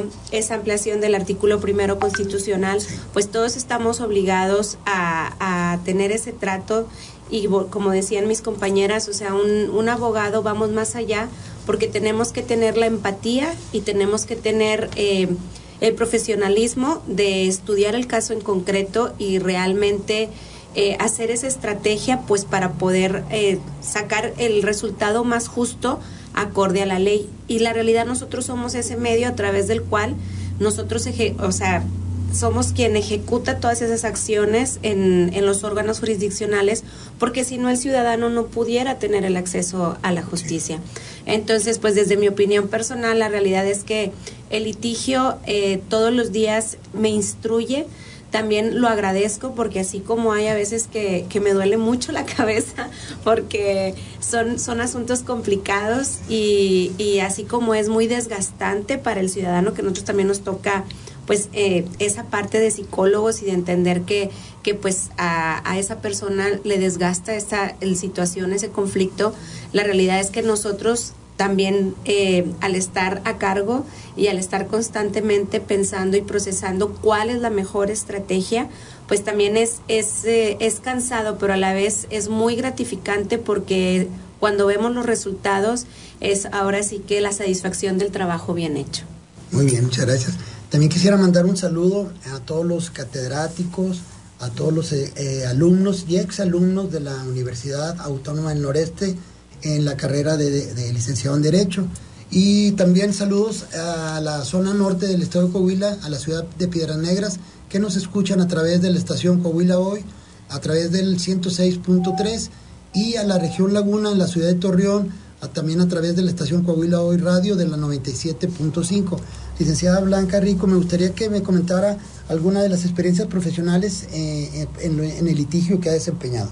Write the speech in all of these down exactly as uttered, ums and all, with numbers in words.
dio esa ampliación del artículo primero constitucional, pues todos estamos obligados a, a tener ese trato y como decían mis compañeras, o sea, un, un abogado vamos más allá porque tenemos que tener la empatía y tenemos que tener eh, el profesionalismo de estudiar el caso en concreto y realmente eh, hacer esa estrategia pues para poder eh, sacar el resultado más justo acorde a la ley. Y la realidad nosotros somos ese medio a través del cual nosotros, eje, o sea, somos quien ejecuta todas esas acciones en, en los órganos jurisdiccionales, porque si no el ciudadano no pudiera tener el acceso a la justicia. Entonces, pues desde mi opinión personal, la realidad es que el litigio eh, todos los días me instruye. También lo agradezco porque así como hay a veces que, que me duele mucho la cabeza porque son, son asuntos complicados y, y así como es muy desgastante para el ciudadano, que a nosotros también nos toca pues eh, esa parte de psicólogos y de entender que, que pues a, a esa persona le desgasta esa el situación, ese conflicto. La realidad es que nosotros también eh, al estar a cargo y al estar constantemente pensando y procesando cuál es la mejor estrategia, pues también es, es, eh, es cansado, pero a la vez es muy gratificante porque cuando vemos los resultados es ahora sí que la satisfacción del trabajo bien hecho. Muy bien, muchas gracias. También quisiera mandar un saludo a todos los catedráticos, a todos los eh, eh, alumnos y exalumnos de la Universidad Autónoma del Noreste en la carrera de, de, de licenciado en Derecho. Y también saludos a la zona norte del estado de Coahuila, a la ciudad de Piedras Negras, que nos escuchan a través de la estación Coahuila Hoy, a través del ciento seis punto tres, y a la región Laguna en la ciudad de Torreón, a, también a través de la estación Coahuila Hoy Radio de la noventa y siete punto cinco. Licenciada Blanca Rico, me gustaría que me comentara alguna de las experiencias profesionales eh, en, en el litigio que ha desempeñado.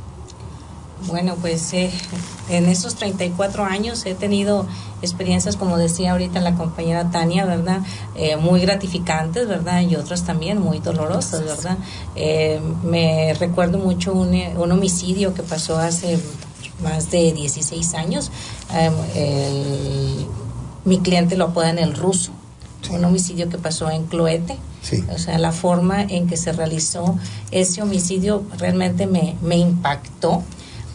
Bueno, pues eh, en esos treinta y cuatro años he tenido experiencias, como decía ahorita la compañera Tania, ¿verdad? Eh, muy gratificantes, ¿verdad? Y otras también muy dolorosas, ¿verdad? Eh, me recuerdo mucho un, un homicidio que pasó hace más de dieciséis años. Eh, el, mi cliente lo apodan el ruso. Sí. Un homicidio que pasó en Cloete. Sí. O sea, la forma en que se realizó ese homicidio realmente me, me impactó,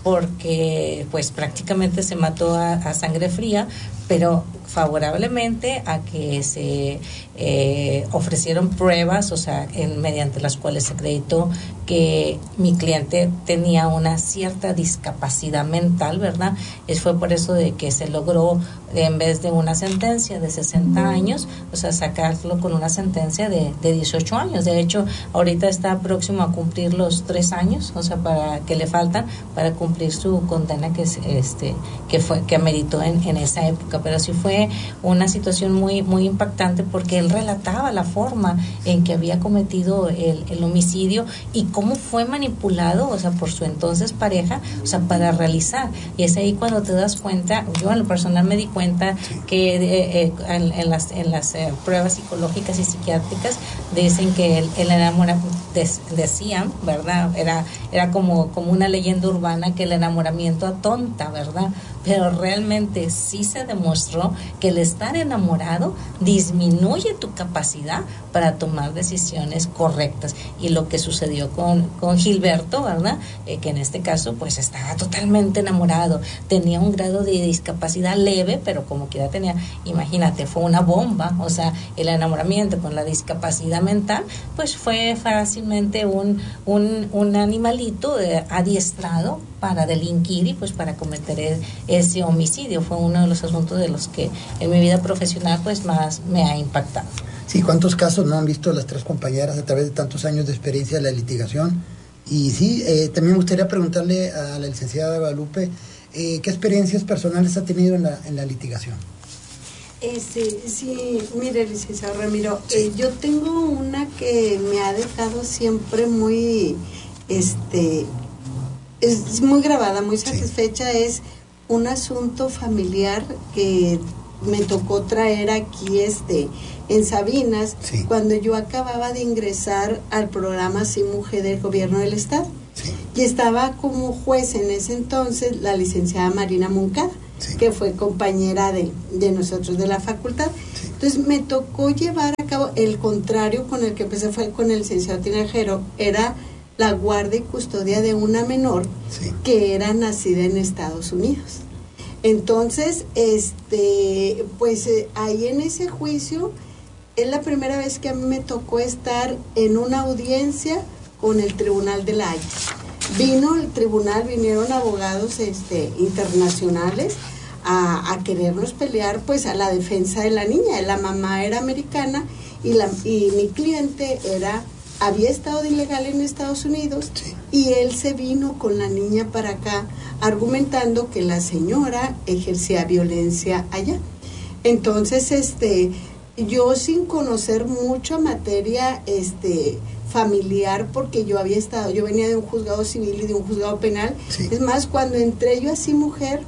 porque pues prácticamente se mató a, a sangre fría, pero favorablemente a que se eh, ofrecieron pruebas, o sea, en, mediante las cuales se acreditó que mi cliente tenía una cierta discapacidad mental, ¿verdad? Es fue por eso de que se logró, en vez de una sentencia de sesenta años, o sea, sacarlo con una sentencia de, de dieciocho años. De hecho, ahorita está próximo a cumplir los tres años, o sea, para que le faltan para cumplir su condena que este que fue que ameritó en, en esa época. Pero sí fue una situación muy muy impactante porque él relataba la forma en que había cometido el, el homicidio y cómo fue manipulado, o sea, por su entonces pareja, o sea, para realizar. Y es ahí cuando te das cuenta, yo en lo personal me di cuenta que eh, eh, en, en las en las eh, pruebas psicológicas y psiquiátricas dicen que el, el enamoramiento, decían, ¿verdad? Era era como como una leyenda urbana que el enamoramiento atonta, ¿verdad? Pero realmente sí se demostró que el estar enamorado disminuye tu capacidad para tomar decisiones correctas. Y lo que sucedió con, con Gilberto, ¿verdad? Eh, que en este caso pues estaba totalmente enamorado, tenía un grado de discapacidad leve, pero como quiera tenía, imagínate, fue una bomba. O sea, el enamoramiento con la discapacidad mental pues fue fácilmente un, un, un animalito eh, adiestrado para delinquir y pues para cometer el, ese homicidio. Fue uno de los asuntos de los que en mi vida profesional pues más me ha impactado. Sí, ¿cuántos casos no han visto las tres compañeras a través de tantos años de experiencia de la litigación? Y sí, eh, también me gustaría preguntarle a la licenciada Guadalupe, eh, ¿qué experiencias personales ha tenido en la, en la litigación? Eh, sí, sí, mire, licenciado Ramiro, sí. eh, yo tengo una que me ha dejado siempre muy, este, es muy grabada, muy satisfecha. Sí. Es un asunto familiar que me tocó traer aquí, este, en Sabinas, sí. cuando yo acababa de ingresar al programa Sí Mujer del Gobierno del Estado. Sí. Y estaba como juez en ese entonces la licenciada Marina Moncada, sí. que fue compañera de, de nosotros de la facultad. Sí. Entonces me tocó llevar a cabo el contrario con el que empecé, fue con el licenciado Tinajero, era la guardia y custodia de una menor sí. que era nacida en Estados Unidos. Entonces, este, pues eh, ahí en ese juicio es la primera vez que a mí me tocó estar en una audiencia con el Tribunal de la Haya. Vino el tribunal, vinieron abogados este, internacionales a, a querernos pelear pues a la defensa de la niña. La mamá era americana y, la, y mi cliente era, había estado de ilegal en Estados Unidos sí. y él se vino con la niña para acá argumentando que la señora ejercía violencia allá. Entonces, este, yo sin conocer mucha materia, este, familiar, porque yo había estado, yo venía de un juzgado civil y de un juzgado penal. Sí. Es más, cuando entré yo así mujer,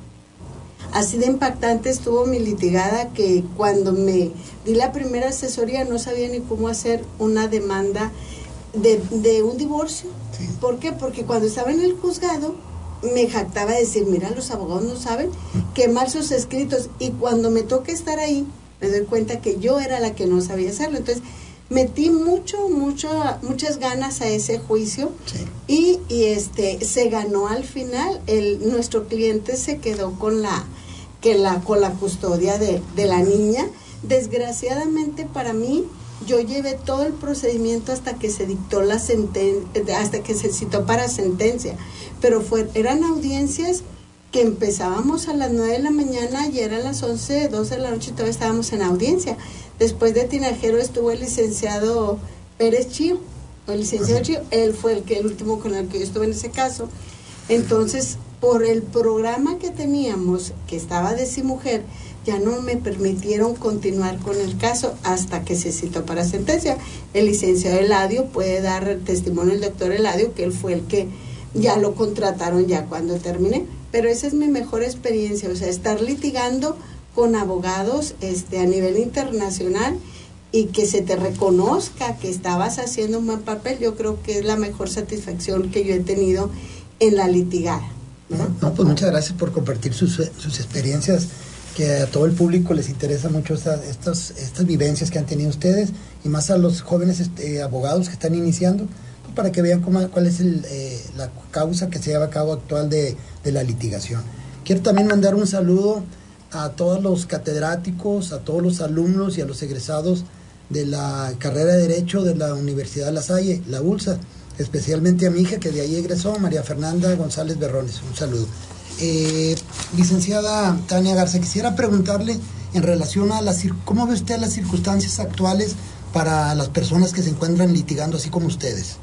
así de impactante estuvo mi litigada que cuando me di la primera asesoría no sabía ni cómo hacer una demanda de, de un divorcio. Sí. ¿Por qué? Porque cuando estaba en el juzgado me jactaba de decir, mira, los abogados no saben quemar sus escritos, y cuando me toca estar ahí me doy cuenta que yo era la que no sabía hacerlo. Entonces metí mucho, mucho, muchas ganas a ese juicio sí. y, y este se ganó al final. El, nuestro cliente se quedó con la, que la, con la custodia de, de la niña. Desgraciadamente para mí, yo llevé todo el procedimiento hasta que se dictó la sentencia, hasta que se citó para sentencia, pero fue, eran audiencias que empezábamos a las nueve de la mañana y eran las once, doce de la noche y todavía estábamos en audiencia. Después de Tinajero estuvo el licenciado Pérez Chío, el licenciado Chío, él fue el que el último con el que yo estuve en ese caso. Entonces, por el programa que teníamos, que estaba de sí mujer, ya no me permitieron continuar con el caso hasta que se citó para sentencia. El licenciado Eladio puede dar testimonio, el doctor Eladio, que él fue el que ya lo contrataron ya cuando terminé. Pero esa es mi mejor experiencia, o sea, estar litigando con abogados este, a nivel internacional y que se te reconozca que estabas haciendo un buen papel, yo creo que es la mejor satisfacción que yo he tenido en la litigada. No, no pues muchas gracias por compartir sus, sus experiencias, que a todo el público les interesa mucho estas, estas, estas vivencias que han tenido ustedes, y más a los jóvenes este, abogados que están iniciando, pues para que vean cómo, cuál es el, eh, la causa que se lleva a cabo actual de, de la litigación. Quiero también mandar un saludo a todos los catedráticos, a todos los alumnos y a los egresados de la carrera de Derecho de la Universidad La Salle, la U L S A, especialmente a mi hija que de ahí egresó, María Fernanda González Berrones. Un saludo. Eh, licenciada Tania Garza, quisiera preguntarle en relación a las, ¿cómo ve usted las circunstancias actuales para las personas que se encuentran litigando así como ustedes?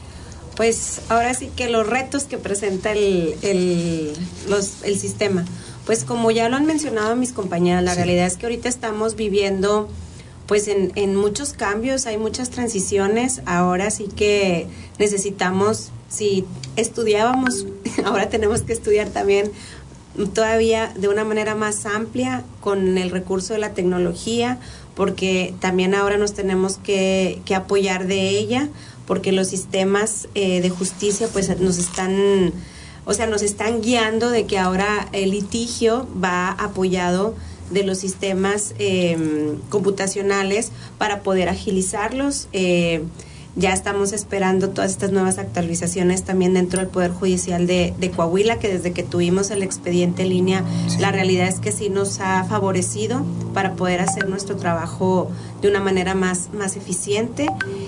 Pues ahora sí que los retos que presenta el, el, los, el sistema, pues como ya lo han mencionado mis compañeras, la sí. realidad es que ahorita estamos viviendo pues en, en muchos cambios, hay muchas transiciones. Ahora sí que necesitamos, si estudiábamos, ahora tenemos que estudiar también todavía de una manera más amplia con el recurso de la tecnología, porque también ahora nos tenemos que, que apoyar de ella, porque los sistemas eh, de justicia pues nos están, o sea, nos están guiando de que ahora el litigio va apoyado de los sistemas eh, computacionales para poder agilizarlos. Eh, ya estamos esperando todas estas nuevas actualizaciones también dentro del Poder Judicial de, de Coahuila, que desde que tuvimos el expediente en línea, sí. la realidad es que sí nos ha favorecido para poder hacer nuestro trabajo de una manera más, más eficiente.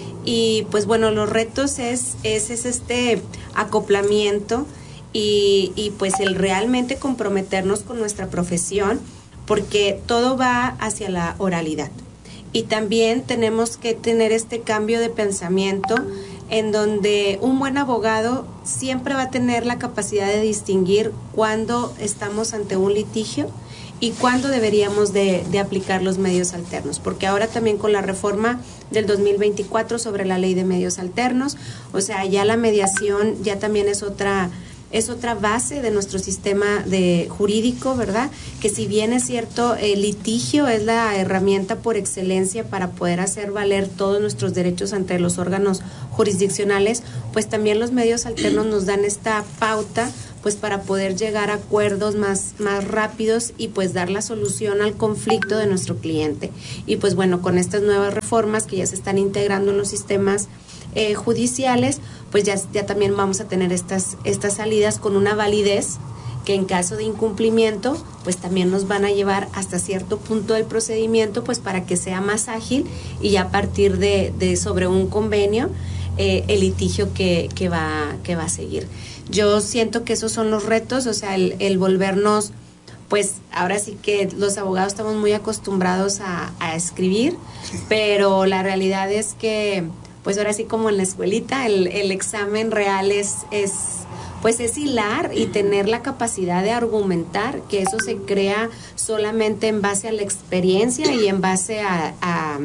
Y pues bueno, los retos es, es, es este acoplamiento y, y pues el realmente comprometernos con nuestra profesión, porque todo va hacia la oralidad. Y también tenemos que tener este cambio de pensamiento en donde un buen abogado siempre va a tener la capacidad de distinguir cuándo estamos ante un litigio y cuándo deberíamos de, de aplicar los medios alternos, porque ahora también con la reforma del dos mil veinticuatro sobre la ley de medios alternos, o sea, ya la mediación ya también es otra es otra base de nuestro sistema de jurídico, ¿verdad? Que si bien es cierto, el litigio es la herramienta por excelencia para poder hacer valer todos nuestros derechos ante los órganos jurisdiccionales, pues también los medios alternos nos dan esta pauta pues para poder llegar a acuerdos más, más rápidos y pues dar la solución al conflicto de nuestro cliente. Y pues bueno, con estas nuevas reformas que ya se están integrando en los sistemas eh, judiciales, pues ya, ya también vamos a tener estas, estas salidas con una validez que en caso de incumplimiento, pues también nos van a llevar hasta cierto punto del procedimiento, pues para que sea más ágil y ya a partir de, de sobre un convenio, eh, el litigio que, que, va, que va a seguir. Yo siento que esos son los retos, o sea, el, el volvernos, pues ahora sí que los abogados estamos muy acostumbrados a, a escribir, sí. Pero la realidad es que, pues ahora sí como en la escuelita, el, el examen real es... es pues es hilar y tener la capacidad de argumentar, que eso se crea solamente en base a la experiencia y en base a, a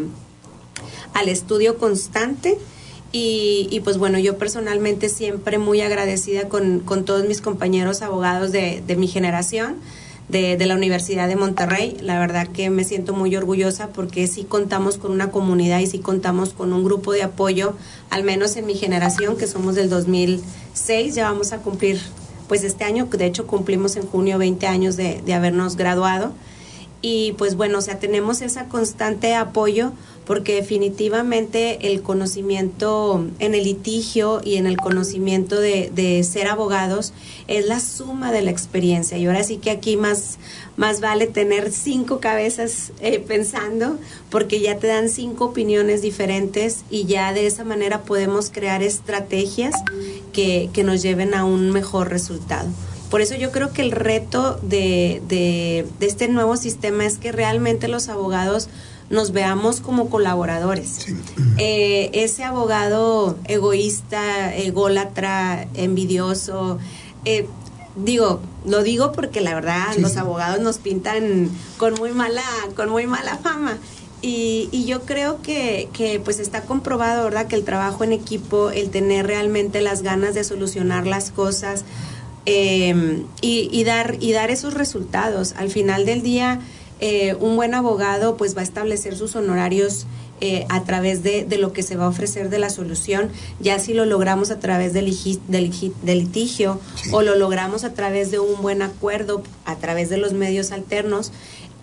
al estudio constante. Y, y pues bueno, yo personalmente siempre muy agradecida con, con todos mis compañeros abogados de, de mi generación, de, de la Universidad de Monterrey. La verdad que me siento muy orgullosa porque sí contamos con una comunidad y sí contamos con un grupo de apoyo, al menos en mi generación, que somos del dos mil seis, ya vamos a cumplir, pues este año, de hecho cumplimos en junio veinte años de, de habernos graduado. Y pues bueno, o sea, tenemos ese constante apoyo porque definitivamente el conocimiento en el litigio y en el conocimiento de, de ser abogados es la suma de la experiencia. Y ahora sí que aquí más, más vale tener cinco cabezas eh, pensando, porque ya te dan cinco opiniones diferentes y ya de esa manera podemos crear estrategias que, que nos lleven a un mejor resultado. Por eso yo creo que el reto de, de, de este nuevo sistema es que realmente los abogados nos veamos como colaboradores. Sí. Eh, ese abogado egoísta, ególatra, envidioso, eh, digo, lo digo porque la verdad sí, los sí. abogados nos pintan con muy mala, con muy mala fama. Y, y yo creo que, que pues está comprobado, ¿verdad?, que el trabajo en equipo, el tener realmente las ganas de solucionar las cosas, Eh, y, y dar y dar esos resultados. Al final del día, eh, un buen abogado pues va a establecer sus honorarios eh, a través de, de lo que se va a ofrecer de la solución, ya si lo logramos a través del, del, del litigio sí. o lo logramos a través de un buen acuerdo, a través de los medios alternos.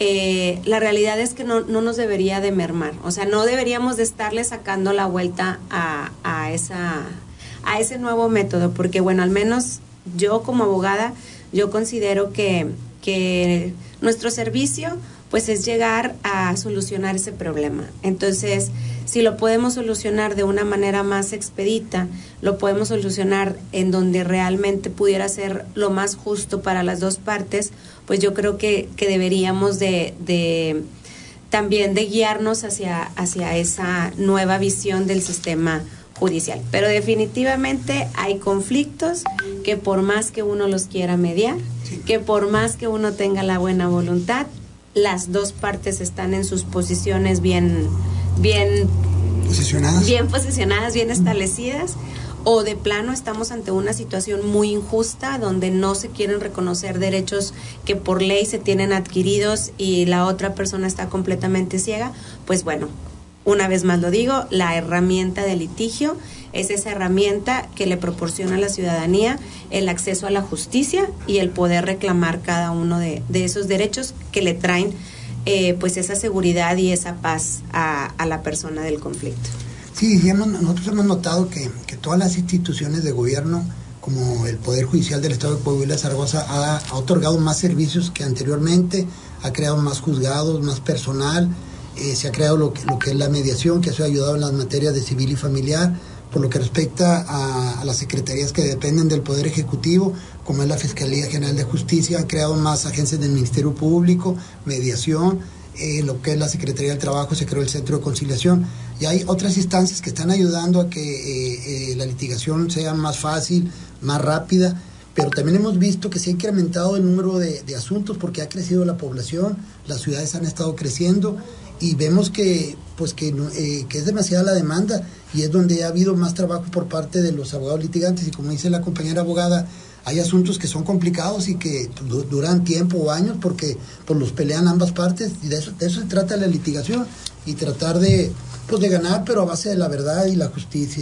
Eh, la realidad es que no, no nos debería de mermar, o sea, no deberíamos de estarle sacando la vuelta a, a, esa, a ese nuevo método, porque bueno, al menos yo como abogada, yo considero que, que nuestro servicio pues es llegar a solucionar ese problema. Entonces, si lo podemos solucionar de una manera más expedita, lo podemos solucionar en donde realmente pudiera ser lo más justo para las dos partes, pues yo creo que, que deberíamos de, de también de guiarnos hacia, hacia esa nueva visión del sistema judicial. Pero definitivamente hay conflictos que por más que uno los quiera mediar, sí. que por más que uno tenga la buena voluntad, las dos partes están en sus posiciones bien, bien posicionadas, bien posicionadas, bien establecidas, o de plano estamos ante una situación muy injusta donde no se quieren reconocer derechos que por ley se tienen adquiridos y la otra persona está completamente ciega. Pues bueno, una vez más lo digo, la herramienta de litigio es esa herramienta que le proporciona a la ciudadanía el acceso a la justicia y el poder reclamar cada uno de, de esos derechos que le traen eh, pues esa seguridad y esa paz a, a la persona del conflicto. Sí, hemos, nosotros hemos notado que, que todas las instituciones de gobierno, como el Poder Judicial del Estado de Coahuila, Zaragoza, ha, ha otorgado más servicios que anteriormente, ha creado más juzgados, más personal. Eh, se ha creado lo que, lo que es la mediación, que eso ha ayudado en las materias de civil y familiar. Por lo que respecta a, a las secretarías que dependen del Poder Ejecutivo, como es la Fiscalía General de Justicia, han creado más agencias del Ministerio Público, mediación, eh, lo que es la Secretaría del Trabajo, se creó el Centro de Conciliación, y hay otras instancias que están ayudando a que eh, eh, la litigación sea más fácil, más rápida. Pero también hemos visto que se ha incrementado el número de, de asuntos porque ha crecido la población, las ciudades han estado creciendo y vemos que pues que, eh, que es demasiada la demanda y es donde ha habido más trabajo por parte de los abogados litigantes. Y como dice la compañera abogada, hay asuntos que son complicados y que duran tiempo o años porque pues, los pelean ambas partes, y de eso, de eso se trata la litigación, y tratar de, pues, de ganar, pero a base de la verdad y la justicia.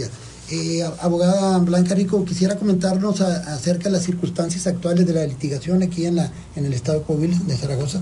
Eh, abogada Blanca Rico, quisiera comentarnos a, acerca de las circunstancias actuales de la litigación aquí en la en el estado de Coahuila, de Zaragoza.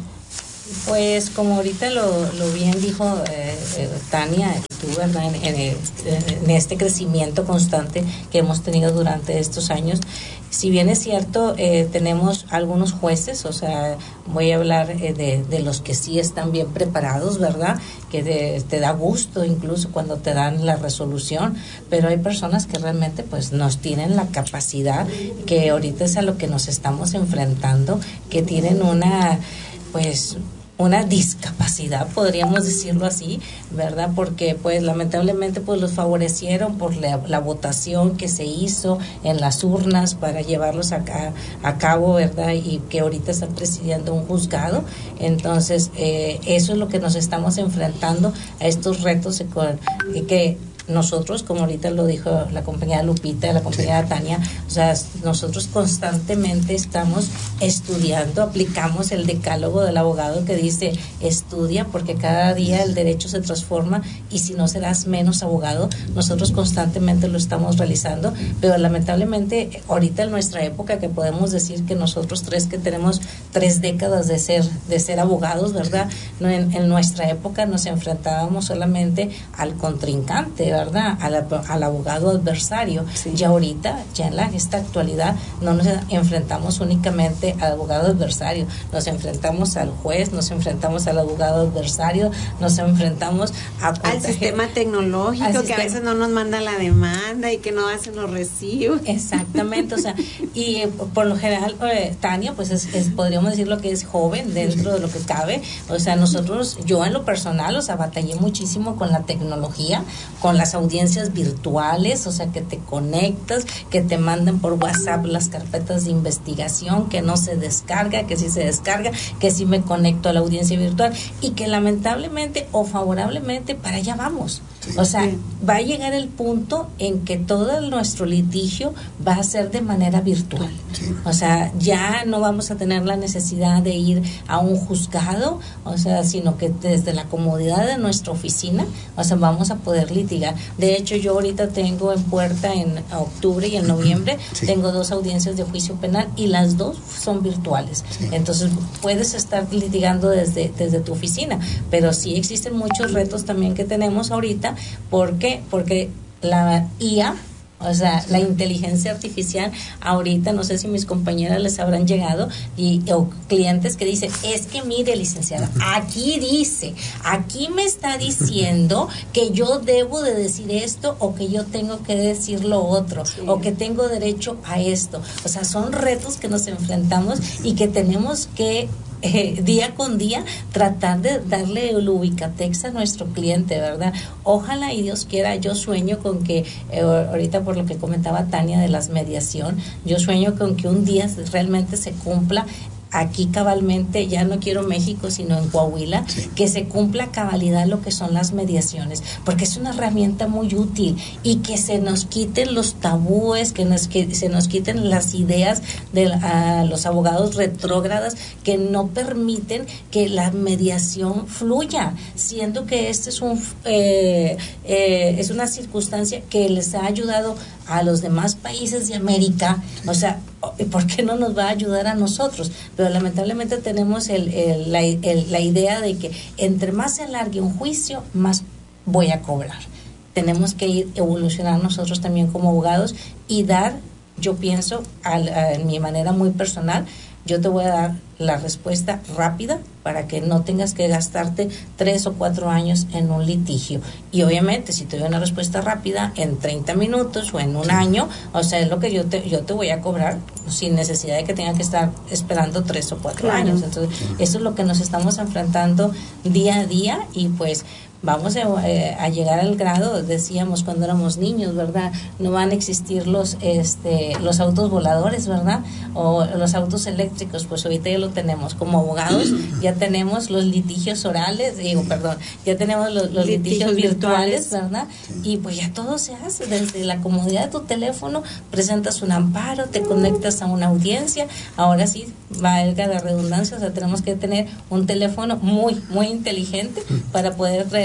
Pues como ahorita lo, lo bien dijo eh, eh, Tania, tú, ¿verdad? En, en, en este crecimiento constante que hemos tenido durante estos años, si bien es cierto, eh, tenemos algunos jueces, o sea, voy a hablar eh, de, de los que sí están bien preparados, ¿verdad? Que de, te da gusto incluso cuando te dan la resolución, pero hay personas que realmente pues nos tienen la capacidad, que ahorita es a lo que nos estamos enfrentando, que tienen una, pues, una discapacidad, podríamos decirlo así, ¿verdad? Porque pues lamentablemente pues los favorecieron por la, la votación que se hizo en las urnas para llevarlos a, a, a cabo, ¿verdad? Y que ahorita están presidiendo un juzgado. Entonces eh, eso es lo que nos estamos enfrentando a estos retos que, que nosotros, como ahorita lo dijo la compañera Lupita, la compañera Tania, o sea, nosotros constantemente estamos estudiando, aplicamos el decálogo del abogado que dice estudia, porque cada día el derecho se transforma y si no serás menos abogado. Nosotros constantemente lo estamos realizando, pero lamentablemente ahorita en nuestra época, que podemos decir que nosotros tres que tenemos tres décadas de ser de ser abogados, ¿verdad? En, en nuestra época nos enfrentábamos solamente al contrincante, ¿verdad? Al, al abogado adversario. Sí. Ya ahorita, ya en la, esta actualidad, no nos enfrentamos únicamente al abogado adversario, nos enfrentamos al juez, nos enfrentamos al abogado adversario, nos enfrentamos a al sistema tecnológico, al que sistema. A veces no nos manda la demanda y que no hacen los recibos. Exactamente, o sea, y eh, por lo general, eh, Tania, pues es, es, podríamos decir lo que es joven dentro de lo que cabe. O sea, nosotros, yo en lo personal, o sea, batallé muchísimo con la tecnología, con las audiencias virtuales, o sea, que te conectas, que te mandan por WhatsApp las carpetas de investigación, que no se descarga, que sí se descarga, que sí me conecto a la audiencia virtual y que lamentablemente o favorablemente para allá vamos. Sí. O sea, sí. Va a llegar el punto en que todo nuestro litigio va a ser de manera virtual. Sí. O sea, ya no vamos a tener la necesidad de ir a un juzgado, o sea, sino que desde la comodidad de nuestra oficina, o sea, vamos a poder litigar. De hecho, yo ahorita tengo en puerta en octubre y en noviembre, sí. Tengo dos audiencias de juicio penal y las dos son virtuales. Sí. Entonces, puedes estar litigando desde, desde tu oficina, pero sí existen muchos retos también que tenemos ahorita. ¿Por qué? Porque la I A, o sea, sí. La inteligencia artificial, ahorita no sé si mis compañeras les habrán llegado y o clientes que dicen, es que mire, licenciada, aquí dice, aquí me está diciendo que yo debo de decir esto o que yo tengo que decir lo otro, sí. O que tengo derecho a esto. O sea, son retos que nos enfrentamos y que tenemos que Eh, día con día tratar de darle el ubicatex a nuestro cliente, ¿verdad? Ojalá y Dios quiera, yo sueño con que eh, ahorita por lo que comentaba Tania de las mediación, yo sueño con que un día realmente se cumpla aquí cabalmente, ya no quiero México, sino en Coahuila, sí. Que se cumpla a cabalidad lo que son las mediaciones, porque es una herramienta muy útil y que se nos quiten los tabúes, que, nos, que se nos quiten las ideas de a los abogados retrógradas que no permiten que la mediación fluya, siendo que este es un eh, eh, es una circunstancia que les ha ayudado a los demás países de América, o sea, ¿por qué no nos va a ayudar a nosotros? Pero lamentablemente tenemos el, el, la, el, la idea de que entre más se alargue un juicio, más voy a cobrar. Tenemos que ir evolucionar nosotros también como abogados y dar, yo pienso, a, a, en mi manera muy personal, yo te voy a dar la respuesta rápida para que no tengas que gastarte tres o cuatro años en un litigio. Y obviamente, si te doy una respuesta rápida en treinta minutos o en un año, o sea, es lo que yo te, yo te voy a cobrar sin necesidad de que tenga que estar esperando tres o cuatro claro. años. Entonces, eso es lo que nos estamos enfrentando día a día y pues vamos a, eh, a llegar al grado, decíamos cuando éramos niños, ¿verdad? No van a existir los este los autos voladores, ¿verdad? O los autos eléctricos, pues ahorita ya lo tenemos. Como abogados ya tenemos los litigios orales, digo, perdón, ya tenemos los, los litigios, litigios virtuales, virtuales, ¿verdad? Sí. Y pues ya todo se hace desde la comodidad de tu teléfono, presentas un amparo, te conectas a una audiencia, ahora sí, valga la redundancia, o sea, tenemos que tener un teléfono muy, muy inteligente para poder traer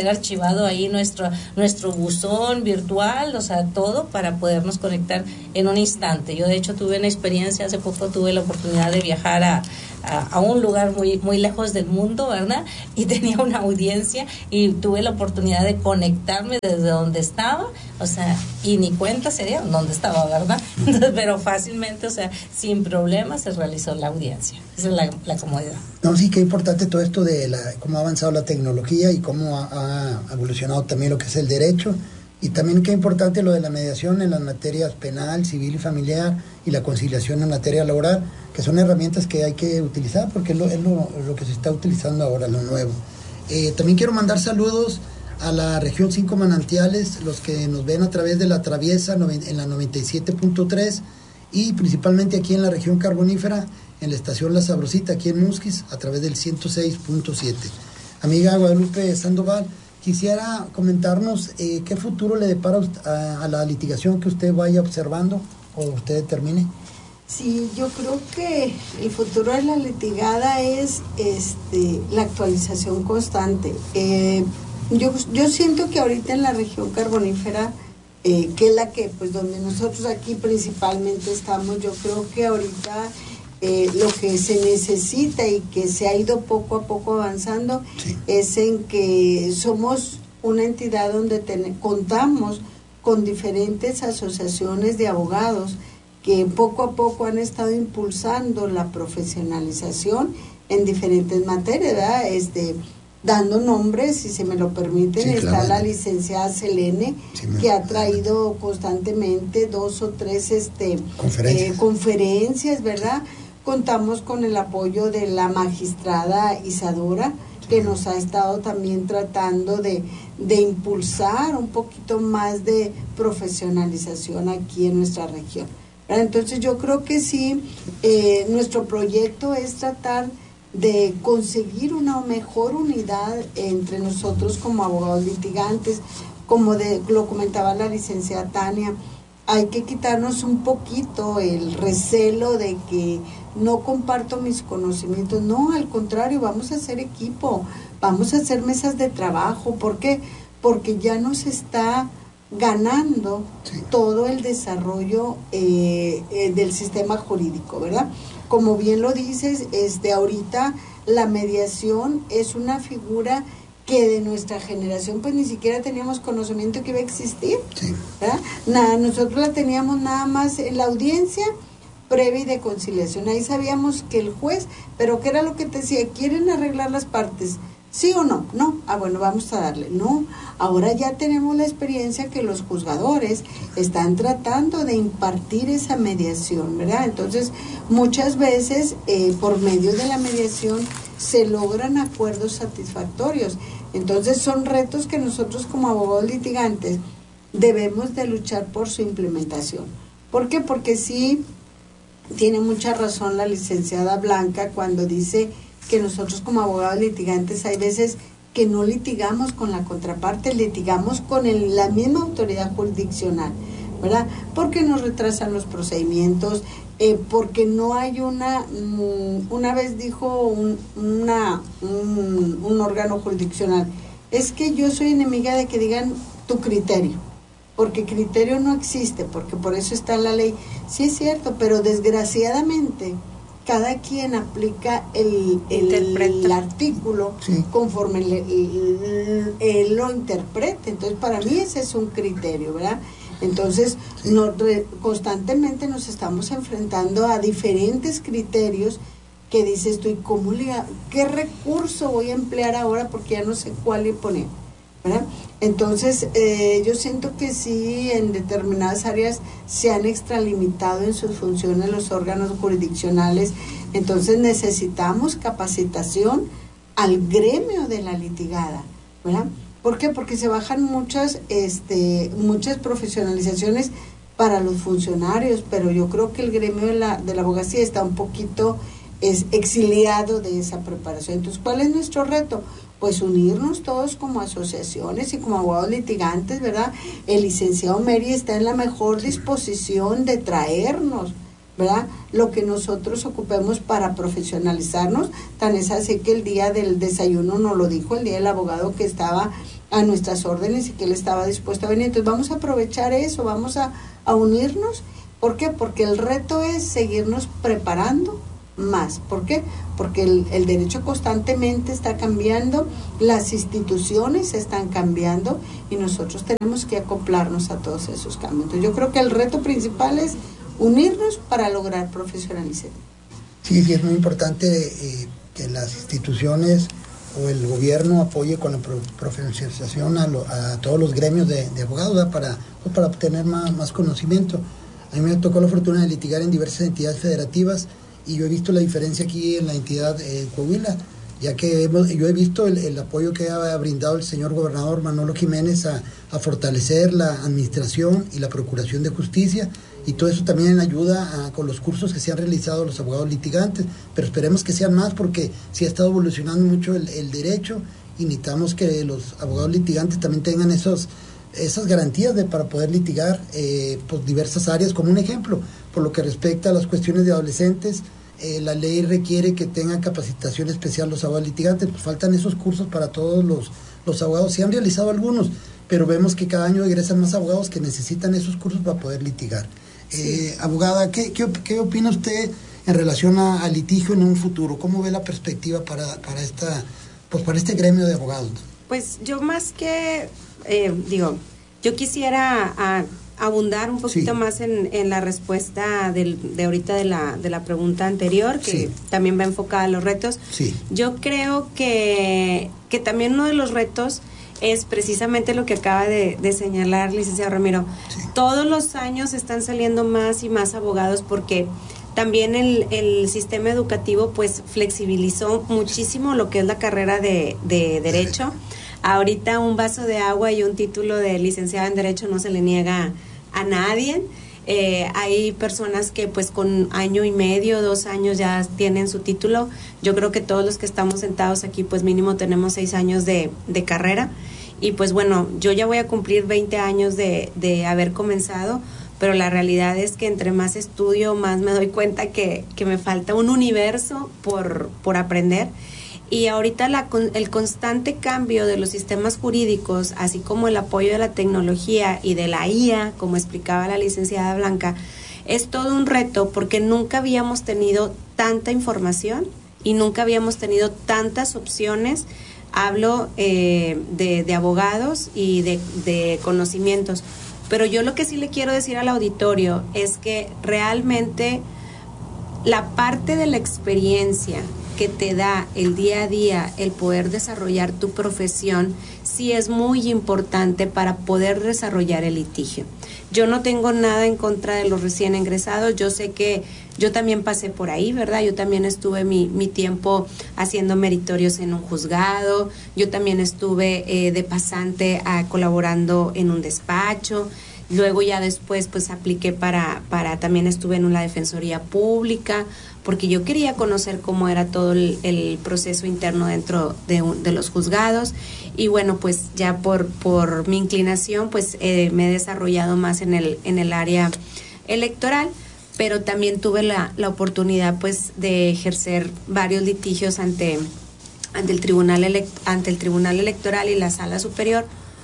archivado ahí nuestro, nuestro buzón virtual, o sea, todo para podernos conectar en un instante. Yo de hecho tuve una experiencia, hace poco tuve la oportunidad de viajar a, a, a un lugar muy, muy lejos del mundo, ¿verdad? Y tenía una audiencia y tuve la oportunidad de conectarme desde donde estaba, o sea, y ni cuenta se dieron dónde estaba, ¿verdad? Entonces, pero fácilmente, o sea, sin problemas se realizó la audiencia. Esa es la, la comodidad. No, sí, qué importante todo esto de la, cómo ha avanzado la tecnología y cómo ha, ha evolucionado también lo que es el derecho, y también qué importante lo de la mediación en las materias penal, civil y familiar, y la conciliación en materia laboral, que son herramientas que hay que utilizar porque es lo, es lo, lo que se está utilizando ahora, lo nuevo. Eh, también quiero mandar saludos a la región Cinco Manantiales, los que nos ven a través de la Traviesa en la noventa y siete punto tres, y principalmente aquí en la región carbonífera, en la estación La Sabrosita, aquí en Musquis, a través del ciento seis punto siete. Amiga Guadalupe Sandoval, quisiera comentarnos eh, qué futuro le depara a, a la litigación que usted vaya observando o usted determine. Sí, yo creo que el futuro de la litigada es este, la actualización constante. Eh, yo, yo siento que ahorita en la región carbonífera, eh, que es la que, pues donde nosotros aquí principalmente estamos, yo creo que ahorita eh, lo que se necesita y que se ha ido poco a poco avanzando, sí, es en que somos una entidad donde ten, contamos con diferentes asociaciones de abogados que poco a poco han estado impulsando la profesionalización en diferentes materias, ¿verdad? Este, dando nombres, si se me lo permiten, sí, está claro, la licenciada Selene, sí, que ha traído constantemente dos o tres este, conferencias. Eh, conferencias, ¿verdad? Contamos con el apoyo de la magistrada Isadora, sí, que nos ha estado también tratando de, de impulsar un poquito más de profesionalización aquí en nuestra región. Entonces yo creo que sí, eh, nuestro proyecto es tratar de conseguir una mejor unidad entre nosotros como abogados litigantes, como de, lo comentaba la licenciada Tania, hay que quitarnos un poquito el recelo de que no comparto mis conocimientos, no, al contrario, vamos a hacer equipo, vamos a hacer mesas de trabajo. ¿Por qué? Porque ya nos está ganando, sí, todo el desarrollo eh, eh, del sistema jurídico, ¿verdad? Como bien lo dices, este, ahorita la mediación es una figura que de nuestra generación pues ni siquiera teníamos conocimiento que iba a existir, sí, ¿verdad? Nada, nosotros la teníamos nada más en la audiencia previa y de conciliación, ahí sabíamos que el juez, pero ¿qué era lo que te decía? ¿Quieren arreglar las partes? ¿Sí o no? No. Ah, bueno, vamos a darle. No. Ahora ya tenemos la experiencia que los juzgadores están tratando de impartir esa mediación, ¿verdad? Entonces, muchas veces, eh, por medio de la mediación, se logran acuerdos satisfactorios. Entonces, son retos que nosotros como abogados litigantes debemos de luchar por su implementación. ¿Por qué? Porque sí, tiene mucha razón la licenciada Blanca cuando dice que nosotros como abogados litigantes hay veces que no litigamos con la contraparte, litigamos con el, la misma autoridad jurisdiccional, ¿verdad? Porque nos retrasan los procedimientos, eh, porque no hay una, mm, una vez dijo un, una, un, un órgano jurisdiccional, es que yo soy enemiga de que digan tu criterio, porque criterio no existe, porque por eso está la ley. Sí es cierto, pero desgraciadamente cada quien aplica el, el, el artículo, sí, conforme le, él, él lo interprete. Entonces, para mí ese es un criterio, ¿verdad? Entonces, sí, no, re, constantemente nos estamos enfrentando a diferentes criterios que dices tú, ¿y cómo le, qué recurso voy a emplear ahora? Porque ya no sé cuál le poner, ¿verdad? Entonces, eh, yo siento que sí, en determinadas áreas se han extralimitado en sus funciones los órganos jurisdiccionales, entonces necesitamos capacitación al gremio de la litigada, ¿verdad? ¿Por qué? Porque se bajan muchas, este, muchas profesionalizaciones para los funcionarios, pero yo creo que el gremio de la, de la abogacía está un poquito es, exiliado de esa preparación. Entonces, ¿cuál es nuestro reto? Pues unirnos todos como asociaciones y como abogados litigantes, ¿verdad? El licenciado Meri está en la mejor disposición de traernos, ¿verdad?, lo que nosotros ocupemos para profesionalizarnos. Tan es así que el día del desayuno nos lo dijo, el día del abogado, que estaba a nuestras órdenes y que él estaba dispuesto a venir. Entonces vamos a aprovechar eso, vamos a, a unirnos. ¿Por qué? Porque el reto es seguirnos preparando más. ¿Por qué? Porque el, el derecho constantemente está cambiando, las instituciones están cambiando y nosotros tenemos que acoplarnos a todos esos cambios. Entonces yo creo que el reto principal es unirnos para lograr profesionalización. Sí, sí, es muy importante eh, que las instituciones o el gobierno apoye con la pro profesionalización a, lo, a todos los gremios de, de abogados, ¿verdad? para, pues para obtener más, más conocimiento. A mí me tocó la fortuna de litigar en diversas entidades federativas y yo he visto la diferencia aquí en la entidad eh, Coahuila, ya que hemos, yo he visto el, el apoyo que ha brindado el señor gobernador Manolo Jiménez a, a fortalecer la administración y la procuración de justicia, y todo eso también ayuda a, con los cursos que se han realizado los abogados litigantes, pero esperemos que sean más porque sí ha estado evolucionando mucho el, el derecho y necesitamos que los abogados litigantes también tengan esos esas garantías de para poder litigar eh, pues diversas áreas. Como un ejemplo, por lo que respecta a las cuestiones de adolescentes, eh, la ley requiere que tengan capacitación especial los abogados litigantes, pues faltan esos cursos para todos los, los abogados. Se han realizado algunos, pero vemos que cada año egresan más abogados que necesitan esos cursos para poder litigar. Sí. Eh, abogada, ¿qué, qué, ¿qué opina usted en relación a, a litigio en un futuro? ¿Cómo ve la perspectiva para, para, esta, pues para este gremio de abogados? Pues yo más que, eh, digo, yo quisiera a, abundar un poquito sí. más en, en la respuesta del, de ahorita de la, de la pregunta anterior, que sí. también va enfocada a los retos. Sí. Yo creo que, que también uno de los retos es precisamente lo que acaba de, de señalar, licenciado Ramiro. Sí. Todos los años están saliendo más y más abogados porque también el, el sistema educativo pues flexibilizó muchísimo lo que es la carrera de, de Derecho. Ahorita un vaso de agua y un título de licenciado en Derecho no se le niega a nadie. Eh, hay personas que pues con año y medio, dos años ya tienen su título. Yo creo que todos los que estamos sentados aquí pues mínimo tenemos seis años de, de carrera. Y pues bueno, yo ya voy a cumplir veinte años de, de haber comenzado, pero la realidad es que entre más estudio, más me doy cuenta que, que me falta un universo por, por aprender. Y ahorita la, el constante cambio de los sistemas jurídicos, así como el apoyo de la tecnología y de la I A, como explicaba la licenciada Blanca, es todo un reto porque nunca habíamos tenido tanta información y nunca habíamos tenido tantas opciones. Hablo eh, de, de abogados y de, de conocimientos. Pero yo lo que sí le quiero decir al auditorio es que realmente la parte de la experiencia que te da el día a día el poder desarrollar tu profesión sí es muy importante para poder desarrollar el litigio. Yo no tengo nada en contra de los recién ingresados, yo sé que yo también pasé por ahí, ¿verdad? Yo también estuve mi, mi tiempo haciendo meritorios en un juzgado, yo también estuve eh, de pasante a, colaborando en un despacho. Luego ya después pues apliqué para, para también estuve en una defensoría pública, porque yo quería conocer cómo era todo el, el proceso interno dentro de, un, de los juzgados. Y bueno, pues ya por, por mi inclinación pues eh, me he desarrollado más en el, en el área electoral, pero también tuve la, la oportunidad pues de ejercer varios litigios ante, ante, el tribunal elect, ante el Tribunal Electoral y la Sala Superior,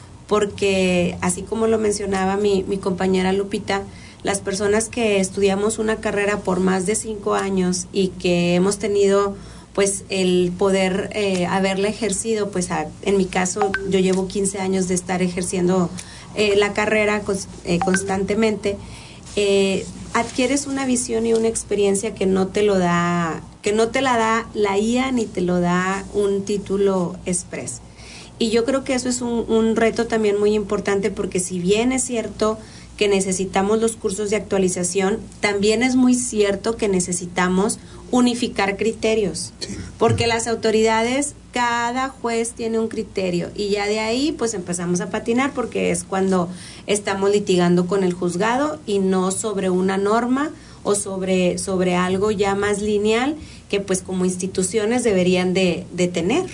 porque así como lo mencionaba mi, mi compañera Lupita, las personas que estudiamos una carrera por más de cinco años y que hemos tenido pues el poder eh, haberla ejercido, pues a, en mi caso yo llevo quince años de estar ejerciendo eh, la carrera cons, eh, constantemente, eh, adquieres una visión y una experiencia que no te lo da, que no te la da la I A ni te lo da un título express. Y yo creo que eso es un, un reto también muy importante, porque si bien es cierto que necesitamos los cursos de actualización, también es muy cierto que necesitamos unificar criterios, sí. porque las autoridades, cada juez tiene un criterio y ya de ahí pues empezamos a patinar, porque es cuando estamos litigando con el juzgado y no sobre una norma o sobre, sobre algo ya más lineal que pues como instituciones deberían de, de tener.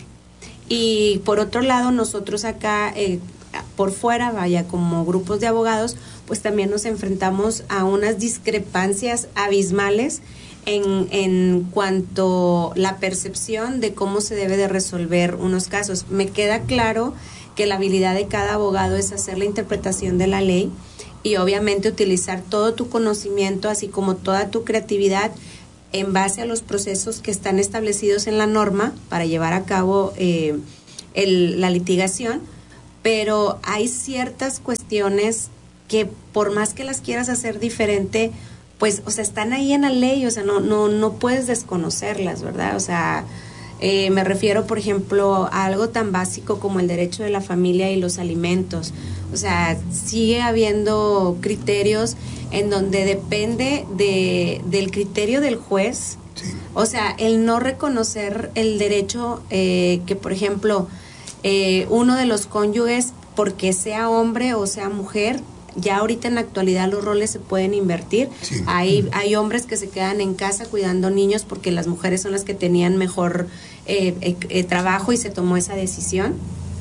Y por otro lado, nosotros acá, eh, por fuera, vaya, como grupos de abogados, pues también nos enfrentamos a unas discrepancias abismales en, en cuanto a la percepción de cómo se debe de resolver unos casos. Me queda claro que que la habilidad de cada abogado es hacer la interpretación de la ley y obviamente utilizar todo tu conocimiento, así como toda tu creatividad en base a los procesos que están establecidos en la norma para llevar a cabo eh, el, la litigación, pero hay ciertas cuestiones que por más que las quieras hacer diferente, pues, o sea, están ahí en la ley, o sea, no, no, no puedes desconocerlas, ¿verdad? O sea, eh, me refiero, por ejemplo, a algo tan básico como el derecho de la familia y los alimentos. O sea, sigue habiendo criterios en donde depende de, del criterio del juez. Sí. O sea, el no reconocer el derecho eh, que, por ejemplo, eh, uno de los cónyuges, porque sea hombre o sea mujer, ya ahorita en la actualidad los roles se pueden invertir. Sí. Hay, hay hombres que se quedan en casa cuidando niños porque las mujeres son las que tenían mejor eh, eh, eh, trabajo y se tomó esa decisión.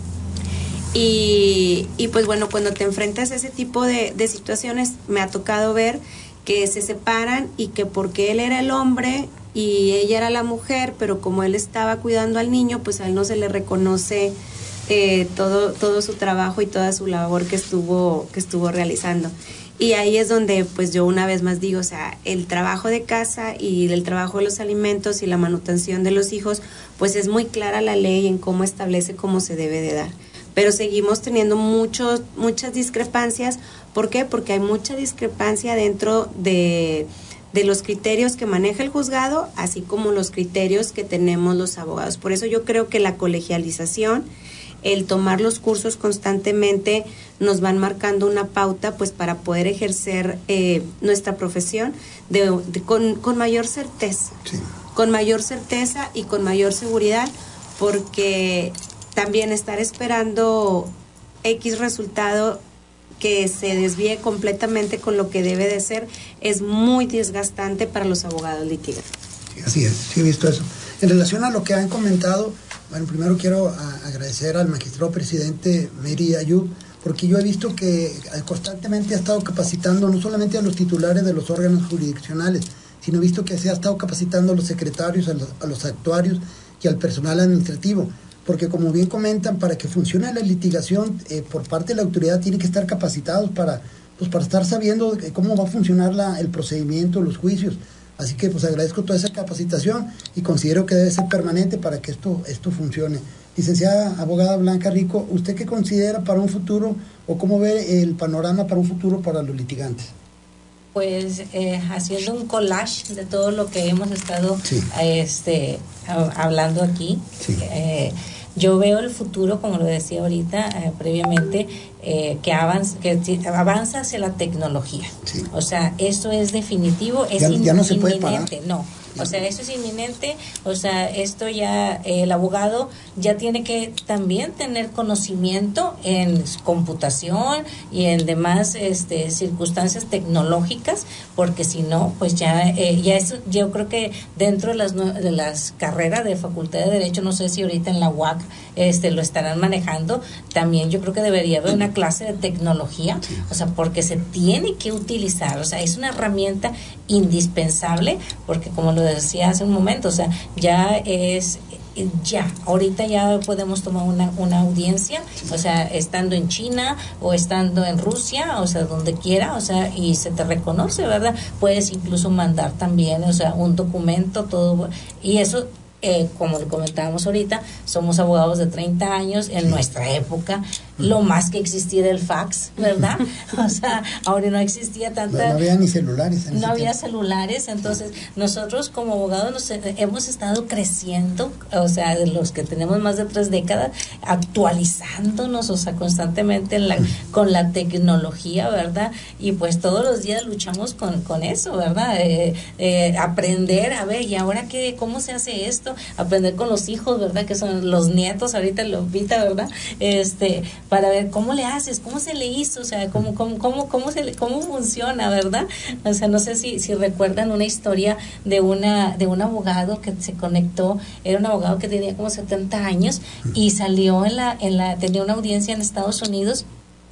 Y, y pues bueno, cuando te enfrentas a ese tipo de, de situaciones, me ha tocado ver que se separan y que porque él era el hombre y ella era la mujer, pero como él estaba cuidando al niño, pues a él no se le reconoce eh, todo, todo su trabajo y toda su labor que estuvo, que estuvo realizando. Y ahí es donde pues yo una vez más digo, o sea, el trabajo de casa y el trabajo de los alimentos y la manutención de los hijos, pues es muy clara la ley en cómo establece cómo se debe de dar. Pero seguimos teniendo muchos, muchas discrepancias. ¿Por qué? Porque hay mucha discrepancia dentro de, de los criterios que maneja el juzgado, así como los criterios que tenemos los abogados. Por eso yo creo que la colegialización, el tomar los cursos constantemente, nos van marcando una pauta pues para poder ejercer eh, nuestra profesión de, de, con, con mayor certeza. Sí. Con mayor certeza y con mayor seguridad, porque también estar esperando X resultado que se desvíe completamente con lo que debe de ser es muy desgastante para los abogados litigantes. Sí, así es, sí he visto eso. En relación a lo que han comentado, bueno, primero quiero a, agradecer al magistrado presidente Mary Ayub, porque yo he visto que constantemente ha estado capacitando no solamente a los titulares de los órganos jurisdiccionales, sino he visto que se ha estado capacitando a los secretarios, a los, a los actuarios y al personal administrativo. Porque como bien comentan, para que funcione la litigación eh, por parte de la autoridad tiene que estar capacitados para, pues, para estar sabiendo cómo va a funcionar la, el procedimiento, los juicios. Así que pues agradezco toda esa capacitación y considero que debe ser permanente para que esto, esto funcione. Licenciada abogada Blanca Rico, ¿usted qué considera para un futuro o cómo ve el panorama para un futuro para los litigantes? Pues eh, haciendo un collage de todo lo que hemos estado sí. este, hablando aquí, sí. eh, yo veo el futuro, como lo decía ahorita eh, previamente, eh, que, avanza, que avanza hacia la tecnología. Sí. O sea, esto es definitivo, es ya, in, ya no se inminente, puede parar. no. O sea, esto es inminente, o sea, esto ya, eh, el abogado ya tiene que también tener conocimiento en computación y en demás este, circunstancias tecnológicas, porque si no, pues ya, eh, ya eso, yo creo que dentro de las, de las carreras de Facultad de Derecho, no sé si ahorita en la U A C este, lo estarán manejando, también yo creo que debería haber una clase de tecnología, o sea, porque se tiene que utilizar, o sea, es una herramienta indispensable, porque como lo decía hace un momento, o sea, ya es, ya, ahorita ya podemos tomar una, una audiencia, o sea, estando en China o estando en Rusia, o sea, donde quiera, o sea, y se te reconoce, ¿verdad? Puedes incluso mandar también, o sea, un documento, todo, y eso Eh, como lo comentábamos ahorita, somos abogados de treinta años, en nuestra época lo más que existía era el fax, ¿verdad? O sea, ahora no existía tanta... No, no había ni celulares. En no había tiempo. celulares, entonces nosotros como abogados nos, hemos estado creciendo, o sea, de los que tenemos más de tres décadas, actualizándonos, o sea, constantemente en la, con la tecnología, ¿verdad? Y pues todos los días luchamos con, con eso, ¿verdad? Eh, eh, aprender, a ver, ¿y ahora qué, cómo se hace esto? Aprender con los hijos, ¿verdad? Que son los nietos, ahorita Lupita, ¿verdad? Este, para ver cómo le haces, cómo se le hizo, o sea, cómo, cómo, cómo, cómo se le, cómo funciona, ¿verdad? O sea, no sé si, si recuerdan una historia de una, de un abogado que se conectó, era un abogado que tenía como setenta años y salió en la, en la, tenía una audiencia en Estados Unidos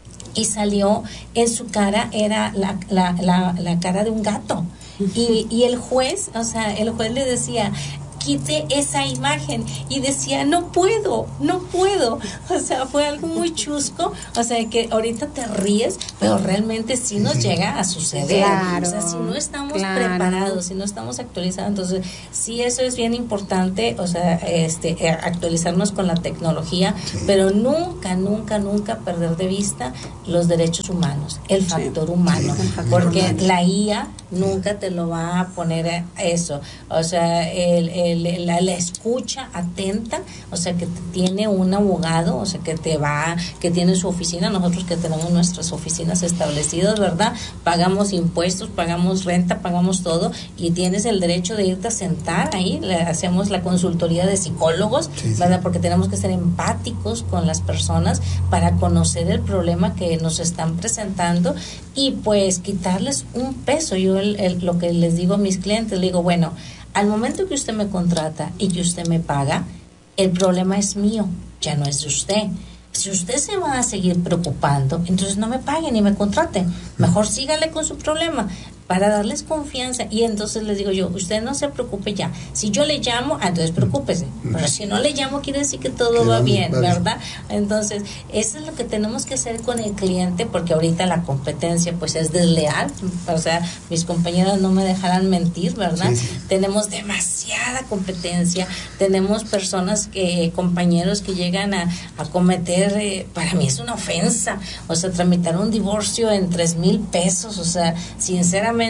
y salió en su cara, era la, la, la, la cara de un gato. Y, y el juez, o sea, el juez le decía, quite esa imagen, y decía, no puedo, no puedo, o sea, fue algo muy chusco, o sea, que ahorita te ríes, pero realmente sí nos llega a suceder, claro, o sea, si no estamos claro. preparados, si no estamos actualizados, entonces sí, eso es bien importante, o sea, este, actualizarnos con la tecnología, sí. pero nunca, nunca, nunca perder de vista los derechos humanos, el factor sí. humano, sí. porque la I A nunca te lo va a poner eso, o sea, el, el, la, la escucha atenta, o sea, que tiene un abogado, o sea, que te va, que tiene su oficina, nosotros que tenemos nuestras oficinas establecidas, ¿verdad? Pagamos impuestos, pagamos renta, pagamos todo, y tienes el derecho de irte a sentar ahí, le hacemos la consultoría de psicólogos, sí, ¿verdad? Sí. Porque tenemos que ser empáticos con las personas para conocer el problema que nos están presentando y pues quitarles un peso. Yo el, el, lo que les digo a mis clientes, les digo, bueno, al momento que usted me contrata y que usted me paga, el problema es mío, ya no es de usted. Si usted se va a seguir preocupando, entonces no me pague ni me contrate, mejor sígale con su problema, para darles confianza. Y entonces les digo yo, usted no se preocupe ya, si yo le llamo, entonces preocúpese, pero si no le llamo quiere decir que todo va bien, ¿verdad? Entonces eso es lo que tenemos que hacer con el cliente, porque ahorita la competencia pues es desleal, o sea, mis compañeras no me dejarán mentir, ¿verdad? Sí, sí. Tenemos demasiada competencia, tenemos personas que, compañeros que llegan a, a cometer, eh, para mí es una ofensa, o sea, tramitar un divorcio en tres mil pesos, o sea, sinceramente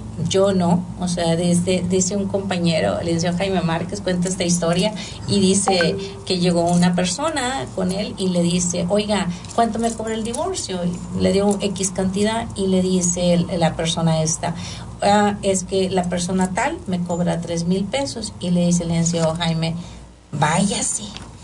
yo no, o sea, desde, dice un compañero, el licenciado Jaime Márquez, cuenta esta historia y dice que llegó una persona con él y le dice, oiga, ¿cuánto me cobra el divorcio? Y le dio X cantidad y le dice el, la persona esta, ah, es que la persona tal me cobra tres mil pesos, y le dice el licenciado Jaime, váyase,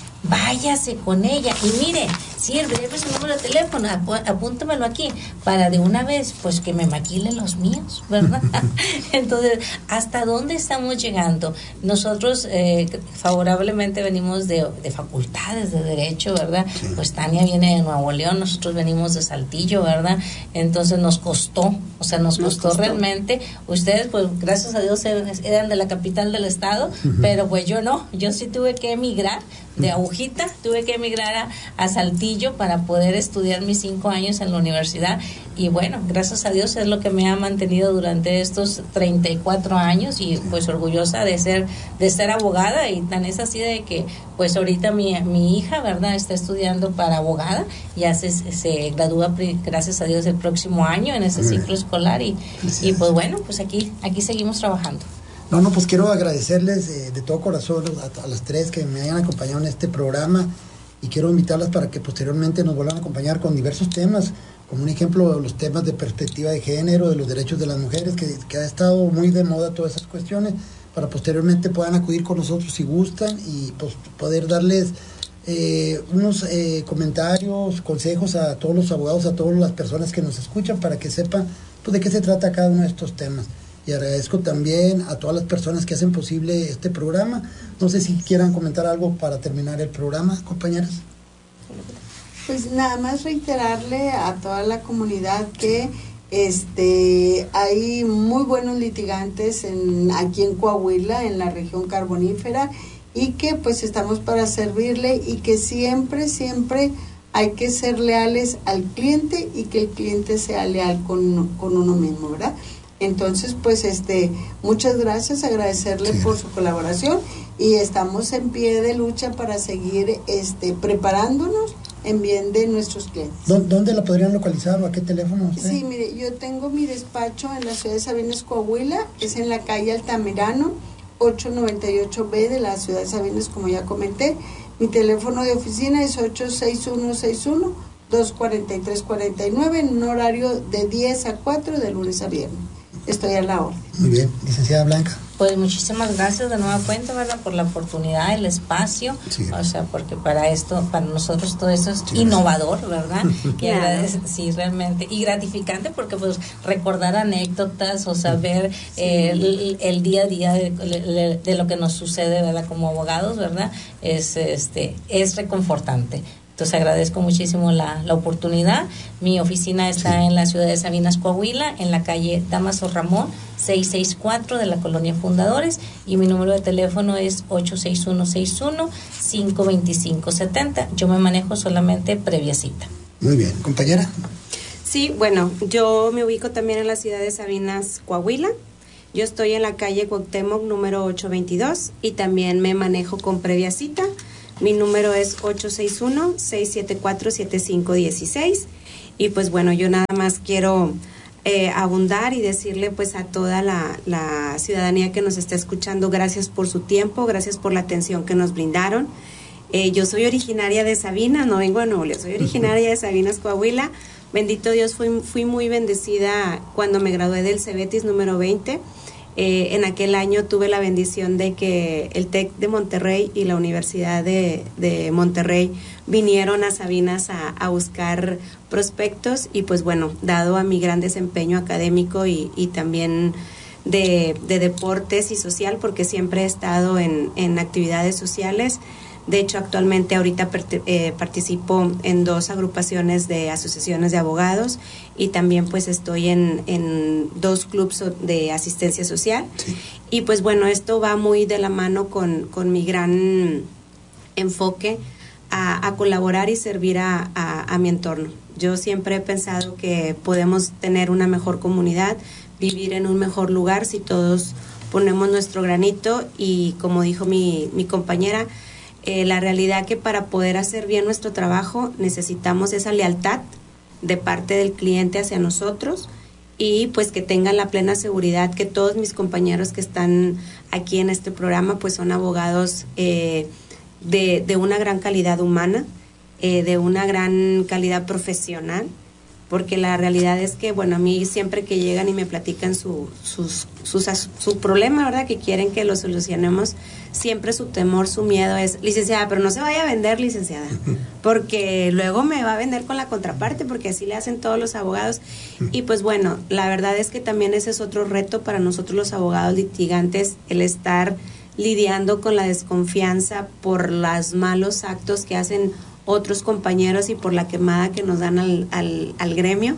váyase con ella y mire, sí, déjeme su número de teléfono, ap- apúntamelo aquí, para de una vez, pues que me maquilen los míos, ¿verdad? Entonces, ¿hasta dónde estamos llegando? Nosotros eh, favorablemente venimos de, de facultades de Derecho, ¿verdad? Sí. Pues Tania viene de Nuevo León, nosotros venimos de Saltillo, ¿verdad? Entonces nos costó, o sea, nos, nos costó, costó realmente. Ustedes, pues, gracias a Dios, eran de la capital del estado, uh-huh. pero pues yo no, yo sí tuve que emigrar de Agujita, tuve que emigrar a, a Saltillo para poder estudiar mis cinco años en la universidad, y bueno, gracias a Dios es lo que me ha mantenido durante estos treinta y cuatro años, y pues orgullosa de ser de ser abogada, y tan es así de que pues ahorita mi, mi hija, ¿verdad?, está estudiando para abogada, ya se, se gradúa gracias a Dios el próximo año en ese ciclo escolar, y, y pues bueno, pues aquí, aquí seguimos trabajando. No, no, pues quiero agradecerles eh, de todo corazón a, a las tres que me hayan acompañado en este programa, y quiero invitarlas para que posteriormente nos vuelvan a acompañar con diversos temas, como un ejemplo los temas de perspectiva de género, de los derechos de las mujeres, que, que ha estado muy de moda todas esas cuestiones, para posteriormente puedan acudir con nosotros si gustan, y pues poder darles eh, unos eh, comentarios, consejos a todos los abogados, a todas las personas que nos escuchan, para que sepan pues, de qué se trata cada uno de estos temas. Y agradezco también a todas las personas que hacen posible este programa. No sé si quieran comentar algo para terminar el programa, compañeras. Pues nada más reiterarle a toda la comunidad que este hay muy buenos litigantes en, aquí en Coahuila, en la región carbonífera, y que pues estamos para servirle, y que siempre, siempre hay que ser leales al cliente, y que el cliente sea leal con, con uno mismo, ¿verdad? Entonces, pues, este, muchas gracias, agradecerle sí. por su colaboración, y estamos en pie de lucha para seguir, este, preparándonos en bien de nuestros clientes. ¿Dónde la podrían localizar o a qué teléfono usted? Sí, mire, yo tengo mi despacho en la ciudad de Sabinas, Coahuila, es en la calle Altamirano, ochocientos noventa y ocho B de la ciudad de Sabinas, como ya comenté. Mi teléfono de oficina es ocho seis uno seis uno dos cuatro tres cuatro nueve, en un horario de diez a cuatro de lunes a viernes. Estoy a la orden. Muy bien, licenciada Blanca. Pues muchísimas gracias de nueva cuenta, ¿verdad?, por la oportunidad, el espacio, sí. o sea, porque para esto, para nosotros todo eso es sí, innovador, ¿verdad? Y agradece, sí, realmente, y gratificante, porque pues recordar anécdotas, o saber sí. eh, el, el día a día de, de, de lo que nos sucede, ¿verdad?, como abogados, ¿verdad?, es, este, es reconfortante. Entonces agradezco muchísimo la, la oportunidad. Mi oficina está sí. en la ciudad de Sabinas, Coahuila, en la calle Damaso Ramón, seiscientos sesenta y cuatro de la Colonia Fundadores, y mi número de teléfono es ocho seis uno seis uno cinco dos cinco siete cero. Yo me manejo solamente previa cita. Muy bien, compañera. Sí, bueno, yo me ubico también en la ciudad de Sabinas, Coahuila. Yo estoy en la calle Cuauhtémoc número ochocientos veintidós y también me manejo con previa cita. Mi número es ocho seis uno seis siete cuatro siete cinco uno seis. Y pues bueno, yo nada más quiero eh, abundar y decirle pues a toda la, la ciudadanía que nos está escuchando, gracias por su tiempo, gracias por la atención que nos brindaron. Eh, yo soy originaria de Sabinas, no vengo de Nuevo León, soy originaria de Sabinas, Coahuila. Bendito Dios, fui, fui muy bendecida cuando me gradué del Cebetis número veinte. Eh, en aquel año tuve la bendición de que el TEC de Monterrey y la Universidad de, de Monterrey vinieron a Sabinas a, a buscar prospectos, y pues bueno, dado a mi gran desempeño académico y, y también de, de deportes y social, porque siempre he estado en, en actividades sociales. De hecho, actualmente ahorita eh, participo en dos agrupaciones de asociaciones de abogados, y también pues estoy en, en dos clubes de asistencia social. Sí. Y pues bueno, esto va muy de la mano con, con mi gran enfoque a, a colaborar y servir a, a, a mi entorno. Yo siempre he pensado que podemos tener una mejor comunidad, vivir en un mejor lugar si todos ponemos nuestro granito, y como dijo mi, mi compañera, Eh, la realidad que para poder hacer bien nuestro trabajo necesitamos esa lealtad de parte del cliente hacia nosotros, y pues que tengan la plena seguridad que todos mis compañeros que están aquí en este programa pues son abogados eh, de, de una gran calidad humana, eh, de una gran calidad profesional, porque la realidad es que, bueno, a mí siempre que llegan y me platican su, sus, sus, su problema, ¿verdad?, que quieren que lo solucionemos, siempre su temor, su miedo es, licenciada, pero no se vaya a vender, licenciada, porque luego me va a vender con la contraparte, porque así le hacen todos los abogados. Y pues bueno, la verdad es que también ese es otro reto para nosotros los abogados litigantes, el estar lidiando con la desconfianza por los malos actos que hacen otros compañeros y por la quemada que nos dan al, al, al gremio.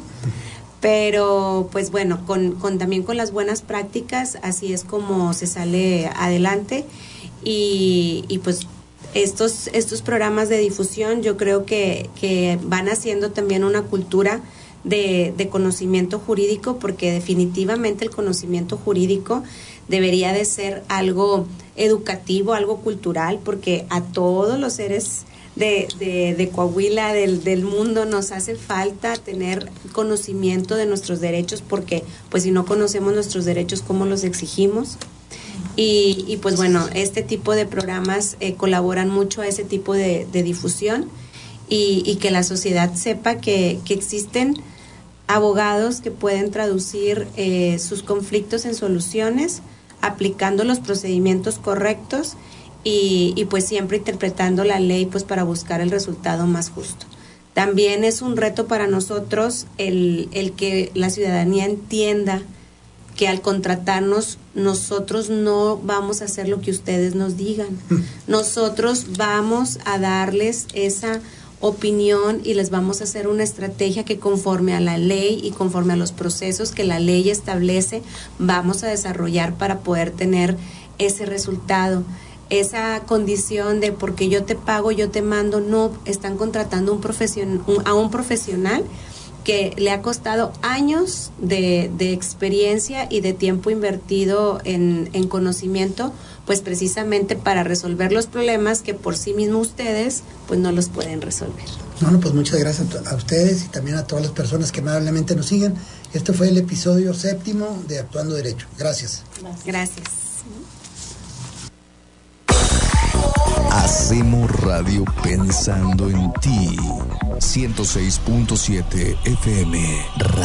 Pero pues bueno, con, con también con las buenas prácticas, así es como se sale adelante. Y, y pues estos, estos programas de difusión yo creo que, que van haciendo también una cultura de, de conocimiento jurídico, porque definitivamente el conocimiento jurídico debería de ser algo educativo, algo cultural, porque a todos los seres De, de, de Coahuila, del, del mundo, nos hace falta tener conocimiento de nuestros derechos, porque pues si no conocemos nuestros derechos, ¿cómo los exigimos? Y, y pues bueno, este tipo de programas eh, colaboran mucho a ese tipo de, de difusión, y, y que la sociedad sepa que, que existen abogados que pueden traducir eh, sus conflictos en soluciones, aplicando los procedimientos correctos, Y, y pues siempre interpretando la ley pues para buscar el resultado más justo. También es un reto para nosotros el, el que la ciudadanía entienda que al contratarnos nosotros no vamos a hacer lo que ustedes nos digan. Nosotros vamos a darles esa opinión y les vamos a hacer una estrategia que conforme a la ley y conforme a los procesos que la ley establece vamos a desarrollar para poder tener ese resultado. Esa condición de porque yo te pago, yo te mando, no, están contratando un profesion, un, a un profesional que le ha costado años de, de experiencia y de tiempo invertido en, en conocimiento, pues precisamente para resolver los problemas que por sí mismos ustedes pues no los pueden resolver. Bueno, pues muchas gracias a ustedes y también a todas las personas que amablemente nos siguen. Este fue el episodio séptimo de Actuando Derecho. Gracias. Gracias. Hacemos radio pensando en ti. ciento seis punto siete F M Radio.